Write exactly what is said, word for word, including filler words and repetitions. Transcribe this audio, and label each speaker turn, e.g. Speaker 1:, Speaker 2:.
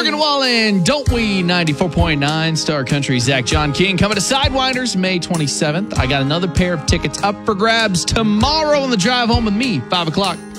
Speaker 1: Morgan Wallen, Don't We? ninety-four point nine Star Country. Zach John King coming to Sidewinders May twenty-seventh. I got another pair of tickets up for grabs tomorrow on the drive home with me, five o'clock.